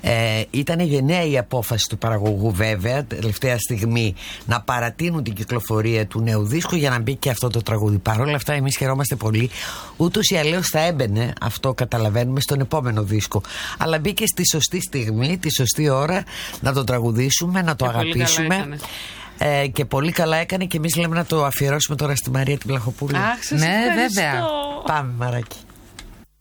Ήταν γενναία η απόφαση του παραγωγού, βέβαια, τελευταία στιγμή, να παρατείνουν την κυκλοφορία του νέου δίσκου για να μπει και αυτό το τραγούδι. Παρ' όλα αυτά, εμείς χαιρόμαστε πολύ. Ούτως ή αλλιώς θα έμπαινε, αυτό καταλαβαίνουμε, στον επόμενο δίσκο. Αλλά μπήκε στη σωστή στιγμή, τη σωστή ώρα να το τραγουδήσουμε, να το αγαπήσουμε. Και πολύ καλά έκανε, και εμείς λέμε να το αφιερώσουμε τώρα στη Μαρία την Βλαχοπούλου. Ναι, βέβαια. Πάμε, Μαράκι.